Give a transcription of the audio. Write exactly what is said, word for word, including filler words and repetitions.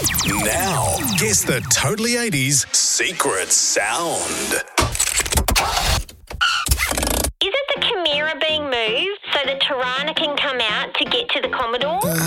Now, guess the Totally eighties secret sound. Is it the Chimera being moved so the Tirana can come out to get to the Commodore?